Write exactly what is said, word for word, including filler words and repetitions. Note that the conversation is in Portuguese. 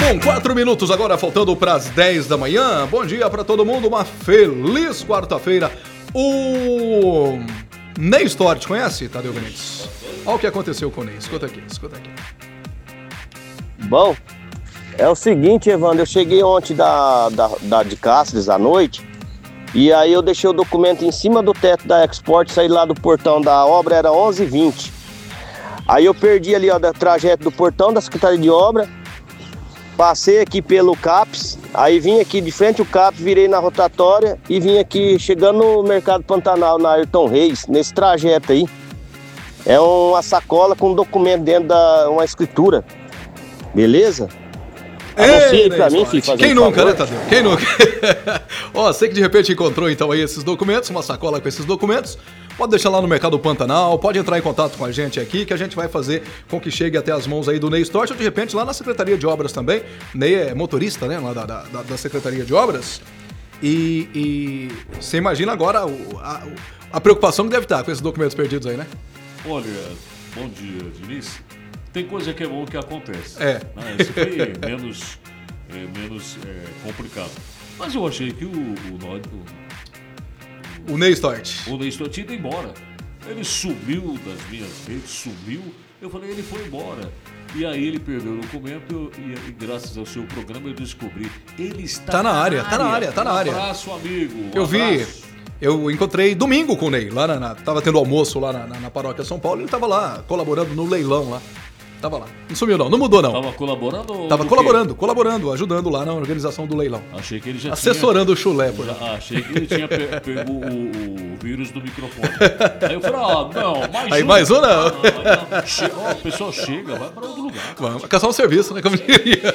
Com quatro minutos agora, faltando para as dez da manhã. Bom dia para todo mundo, uma feliz quarta-feira. O Ney Stort, conhece, Tadeu Benítez? Olha o que aconteceu com o Ney, escuta aqui, escuta aqui. Bom, é o seguinte, Evandro, eu cheguei ontem da, da, da de Cáceres à noite, e aí eu deixei o documento em cima do teto da Export, saí lá do portão da obra, era onze e vinte. Aí eu perdi ali, ó, da trajeto do portão da Secretaria de Obra, passei aqui pelo CAPS, aí vim aqui de frente ao CAPS, virei na rotatória e vim aqui, chegando no Mercado Pantanal, na Ayrton Reis, nesse trajeto aí. É uma sacola com um documento dentro da uma escritura, beleza? Ei, pra mim, filho, fazer Quem um nunca, favor. né, Tadeu? Quem nunca? Ó, você que de repente encontrou então aí esses documentos, uma sacola com esses documentos, pode deixar lá no Mercado Pantanal, pode entrar em contato com a gente aqui, que a gente vai fazer com que chegue até as mãos aí do Ney Stort, ou de repente lá na Secretaria de Obras também. Ney é motorista, né, lá da, da, da Secretaria de Obras. E, e você imagina agora o, a, a preocupação que deve estar com esses documentos perdidos aí, né? Olha, bom dia, Diniz. Tem coisa que é bom que acontece. É. Né? Isso foi menos, é, menos é, complicado. Mas eu achei que o, o, o, O Ney Stort. o Ney Stort tinha ido embora. Ele sumiu das minhas redes, sumiu. Eu falei, ele foi embora. E aí ele perdeu o documento e, e graças ao seu programa eu descobri. Ele está Tá na área, tá na área, tá na área. Um abraço, amigo. Um Eu vi, abraço. eu encontrei domingo com o Ney, lá na, na- tava tendo almoço lá na, na, na paróquia São Paulo, ele tava lá colaborando no leilão lá. Tava lá. Não sumiu não, não mudou não. Tava colaborando? ou Tava do colaborando, colaborando, ajudando lá na organização do leilão. quê? Achei que ele já Assessorando o chulé, por tinha... exemplo. Já, achei que ele tinha pe- pego o, o vírus do microfone. Aí eu falei, ah, não, mais Aí um. mais um, não. Ah, não. Che... Ó, o pessoal chega, vai para outro lugar. Vamos caçar um serviço, né? Como diria.